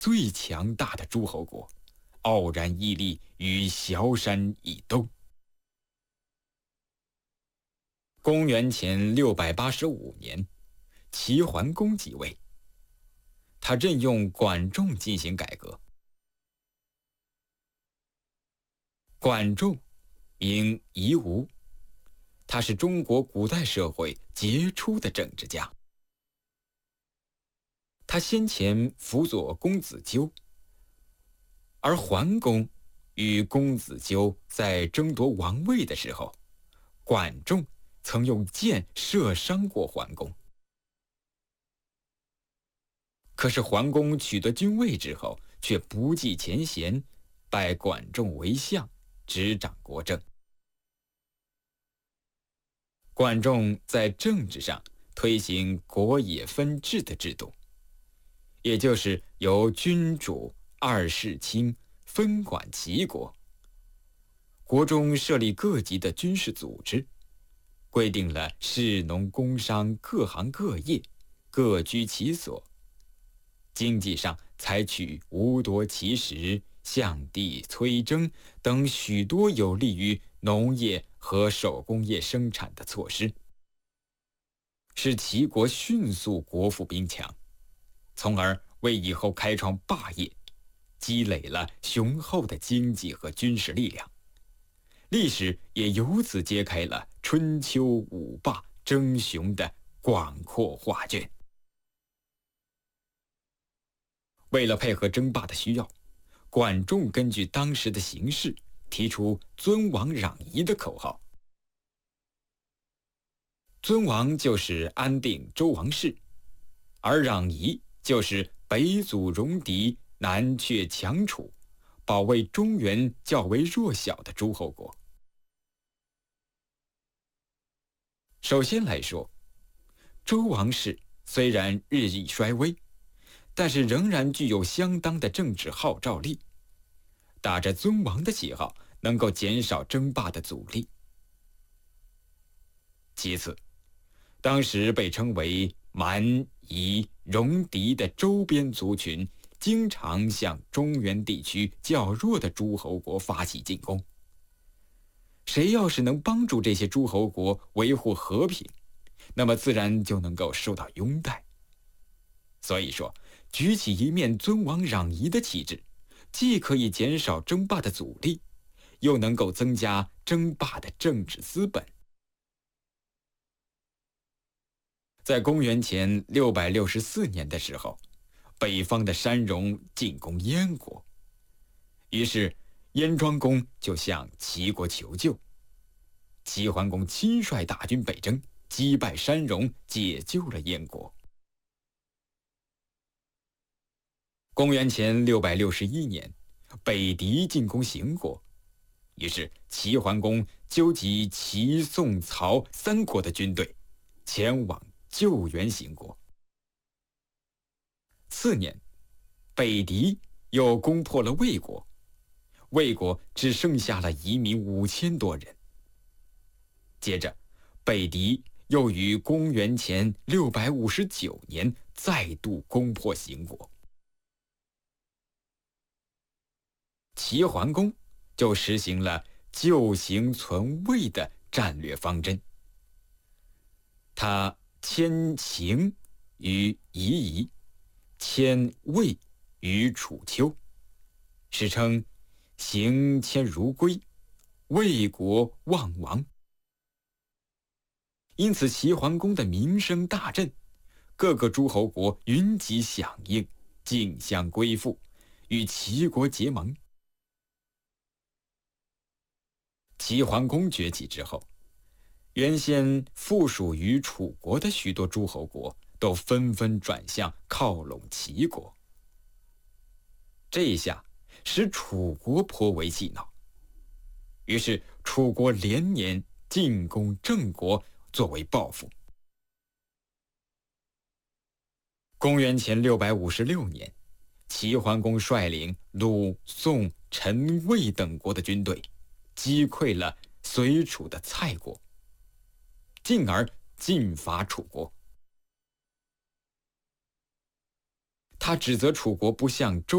最强大的诸侯国，傲然屹立于崤山以东。公元前685年，齐桓公即位，他任用管仲进行改革。管仲，名夷吾，他是中国古代社会杰出的政治家。他先前辅佐公子纠，而桓公与公子纠在争夺王位的时候，管仲曾用箭射伤过桓公。可是桓公取得君位之后，却不计前嫌，拜管仲为相，执掌国政。管仲在政治上推行国野分治的制度，也就是由君主二世卿分管齐国。国中设立各级的军事组织，规定了士农工商各行各业各居其所。经济上采取无夺其食、向地催征等许多有利于农业和手工业生产的措施，使齐国迅速国富兵强，从而为以后开创霸业积累了雄厚的经济和军事力量。历史也由此揭开了春秋五霸争雄的广阔画卷。为了配合争霸的需要，管仲根据当时的形势，提出尊王攘夷的口号。尊王就是安定周王室，而攘夷就是北阻戎狄，南却强楚，保卫中原较为弱小的诸侯国。首先来说，周王室虽然日益衰微，但是仍然具有相当的政治号召力，打着尊王的旗号，能够减少争霸的阻力。其次，当时被称为蛮、夷、戎、狄的周边族群，经常向中原地区较弱的诸侯国发起进攻。谁要是能帮助这些诸侯国维护和平，那么自然就能够受到拥戴。所以说，举起一面尊王攘夷的旗帜，既可以减少争霸的阻力，又能够增加争霸的政治资本。在公元前664年的时候，北方的山戎进攻燕国，于是燕庄公就向齐国求救。齐桓公亲率大军北征，击败山戎，解救了燕国。公元前661年，北狄进攻邢国，于是齐桓公纠集齐、宋、曹三国的军队，前往救援邢国。次年，北狄又攻破了魏国，魏国只剩下了移民5000多人。接着，北狄又于公元前659年再度攻破邢国。齐桓公就实行了救邢存魏的战略方针。他迁邢于夷夷，迁魏于楚丘，史称邢迁如归，魏国望亡。因此齐桓公的名声大振，各个诸侯国云集响应，竞相归附，与齐国结盟。齐桓公崛起之后，原先附属于楚国的许多诸侯国都纷纷转向靠拢齐国。这一下使楚国颇为气恼，于是楚国连年进攻郑国作为报复。公元前656年，齐桓公率领鲁、宋、陈、魏等国的军队，击溃了随楚的蔡国，进而进伐楚国。他指责楚国不向周